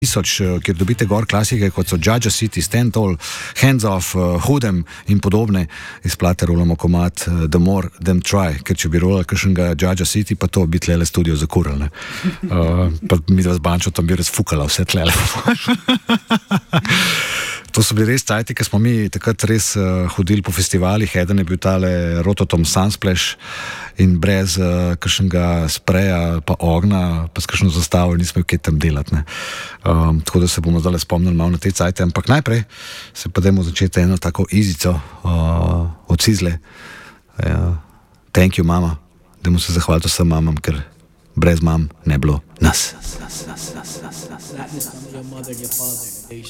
kjer dobite gor klasike, kot so Judge City, Stand Tall, Hands Off, Hoodem in podobne, iz plate rolamo komad The More Them Try, ker če bi rolali kakšnega Judge City, pa to bi tlele studio zakurali. Pa mi da z Bančotom bi razfukala vse tlele. To so bili res cajti, ker smo mi takrat res hodili po festivalih. Eden je bil tale Rototom Sunsplash in brez kakšnega spreja pa ogna, pa s kakšno zastavo nismo kaj tam delati. Tako da se bomo zdaj spomnili malo na te cajte, ampak najprej se pa dajmo začeti eno tako izico od Cizle. Thank you, mama. Dajmo se zahvaliti vsem mamam, ker brez mam ne bilo nas.